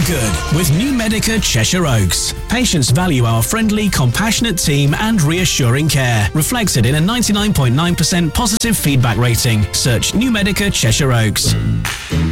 good with New Medica Cheshire Oaks. Patients value our friendly, compassionate team and reassuring care, reflected in a 99.9% positive feedback rating. Search New Medica Cheshire Oaks.